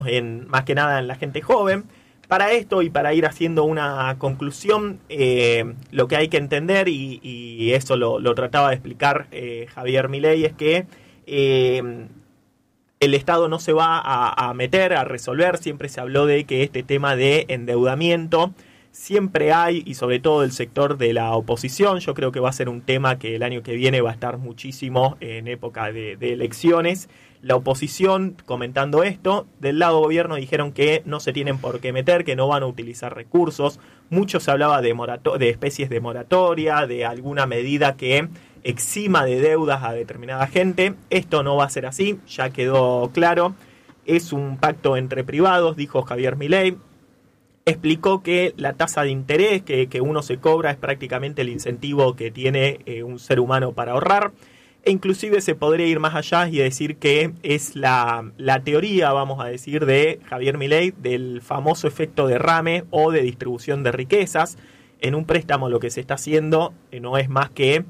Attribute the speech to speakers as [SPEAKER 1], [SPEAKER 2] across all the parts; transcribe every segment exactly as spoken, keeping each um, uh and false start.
[SPEAKER 1] en, más que nada en la gente joven. Para esto y para ir haciendo una conclusión, eh, lo que hay que entender, y, y eso lo, lo trataba de explicar eh, Javier Milei, es que eh, el Estado no se va a, a meter, a resolver. Siempre se habló de que este tema de endeudamiento siempre hay, y sobre todo el sector de la oposición, yo creo que va a ser un tema que el año que viene va a estar muchísimo en época de, de elecciones. La oposición, comentando esto, del lado gobierno dijeron que no se tienen por qué meter, que no van a utilizar recursos. Mucho se hablaba de, morato- de especies de moratoria, de alguna medida que exima de deudas a determinada gente. Esto no va a ser así, ya quedó claro. Es un pacto entre privados, dijo Javier Milei. Explicó que la tasa de interés que, que uno se cobra es prácticamente el incentivo que tiene eh, un ser humano para ahorrar. E inclusive se podría ir más allá y decir que es la, la teoría, vamos a decir, de Javier Milei del famoso efecto derrame o de distribución de riquezas. En un préstamo lo que se está haciendo eh, no es más que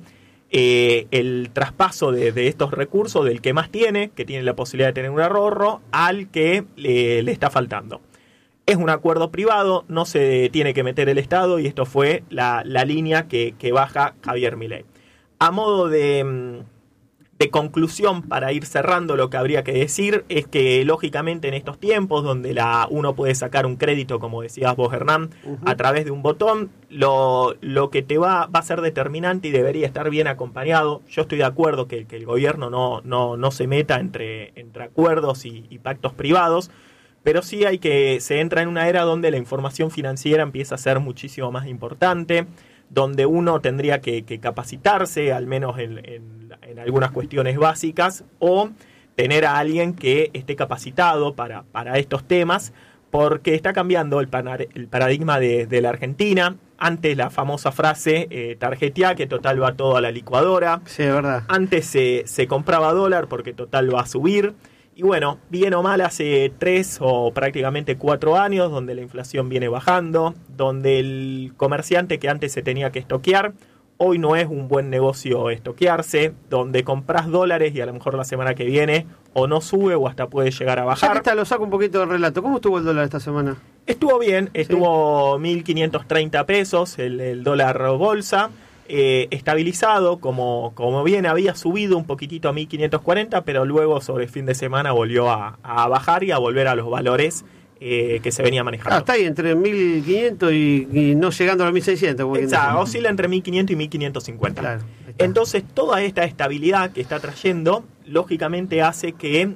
[SPEAKER 1] eh, el traspaso de, de estos recursos del que más tiene, que tiene la posibilidad de tener un ahorro, al que le, le está faltando. Es un acuerdo privado, no se tiene que meter el Estado, y esto fue la, la línea que, que baja Javier Milei. A modo de... De conclusión, para ir cerrando, lo que habría que decir es que, lógicamente, en estos tiempos donde la uno puede sacar un crédito, como decías vos, Hernán, uh-huh. a través de un botón, lo, lo que te va, va a ser determinante y debería estar bien acompañado. Yo estoy de acuerdo que, que el gobierno no, no, no se meta entre, entre acuerdos y, y pactos privados, pero sí hay que se entra en una era donde la información financiera empieza a ser muchísimo más importante, donde uno tendría que, que capacitarse, al menos en, en, en algunas cuestiones básicas, o tener a alguien que esté capacitado para, para estos temas, porque está cambiando el, panar, el paradigma de, de la Argentina. Antes la famosa frase, eh, tarjetea, que total va todo a la licuadora.
[SPEAKER 2] Sí, es verdad.
[SPEAKER 1] Antes se, se compraba dólar porque total va a subir. Y bueno, bien o mal, hace tres o prácticamente cuatro años, donde la inflación viene bajando, donde el comerciante que antes se tenía que estoquear, hoy no es un buen negocio estoquearse, donde compras dólares y a lo mejor la semana que viene o no sube o hasta puede llegar a bajar.
[SPEAKER 2] Ya que está, lo saco un poquito del relato. ¿Cómo estuvo el dólar esta semana?
[SPEAKER 1] Estuvo bien, estuvo sí. mil quinientos treinta pesos el, el dólar bolsa. Eh, estabilizado, como, como bien había subido un poquitito a mil quinientos cuarenta, pero luego sobre el fin de semana volvió a, a bajar y a volver a los valores eh, que se venía manejando.
[SPEAKER 2] Ah, está ahí entre mil quinientos y, y no llegando a los mil seiscientos.
[SPEAKER 1] Exacto, oscila entre mil quinientos y mil quinientos cincuenta.
[SPEAKER 2] Claro,
[SPEAKER 1] entonces, toda esta estabilidad que está trayendo, lógicamente hace que,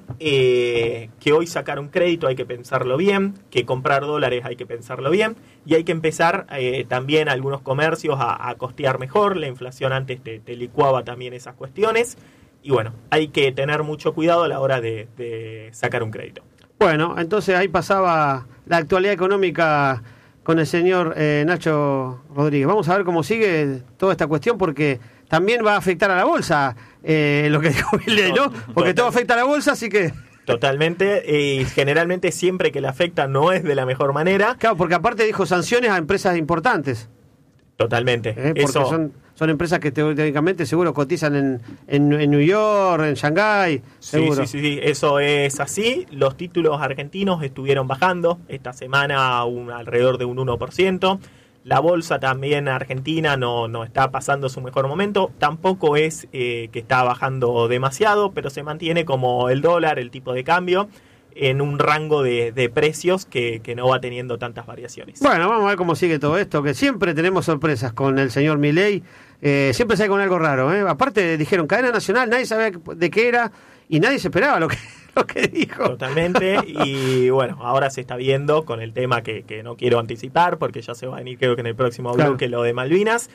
[SPEAKER 1] eh, que hoy sacar un crédito hay que pensarlo bien, que comprar dólares hay que pensarlo bien, y hay que empezar eh, también algunos comercios a, a costear mejor. La inflación antes te, te licuaba también esas cuestiones, y bueno, hay que tener mucho cuidado a la hora de, de sacar un crédito.
[SPEAKER 2] Bueno, entonces ahí pasaba la actualidad económica con el señor eh, Nacho Rodríguez. Vamos a ver cómo sigue toda esta cuestión, porque también va a afectar a la bolsa, eh, lo que dijo Milei, ¿no? Porque todo afecta a la bolsa, así que...
[SPEAKER 1] Totalmente, y generalmente siempre que le afecta no es de la mejor manera.
[SPEAKER 2] Claro, porque aparte dijo sanciones a empresas importantes.
[SPEAKER 1] Totalmente.
[SPEAKER 2] Eh, porque
[SPEAKER 1] Eso...
[SPEAKER 2] son, son empresas que teóricamente seguro cotizan en, en, en New York, en Shanghái, seguro.
[SPEAKER 1] Sí, sí, sí, eso es así. Los títulos argentinos estuvieron bajando esta semana un, alrededor de un uno por ciento. La bolsa también argentina no, no está pasando su mejor momento. Tampoco es eh, que está bajando demasiado, pero se mantiene como el dólar, el tipo de cambio, en un rango de, de precios que, que no va teniendo tantas variaciones.
[SPEAKER 2] Bueno, vamos a ver cómo sigue todo esto, que siempre tenemos sorpresas con el señor Milei. Eh, siempre sale con algo raro, ¿eh? Aparte dijeron cadena nacional, nadie sabía de qué era y nadie se esperaba lo que... lo que dijo.
[SPEAKER 1] Totalmente, y bueno, ahora se está viendo con el tema que, que no quiero anticipar porque ya se va a venir, creo que en el próximo
[SPEAKER 2] claro.
[SPEAKER 1] bloque, lo de Malvinas,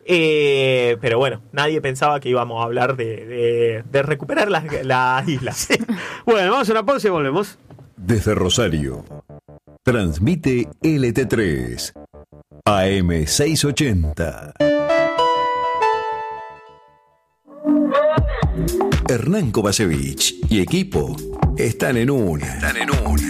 [SPEAKER 1] eh, pero bueno, nadie pensaba que íbamos a hablar de, de, de recuperar las, las islas.
[SPEAKER 2] Sí. Bueno, vamos a una pausa y volvemos.
[SPEAKER 3] Desde Rosario, transmite L T tres, A M seiscientos ochenta. Hernán Kovacevic y equipo están en una. Están en una.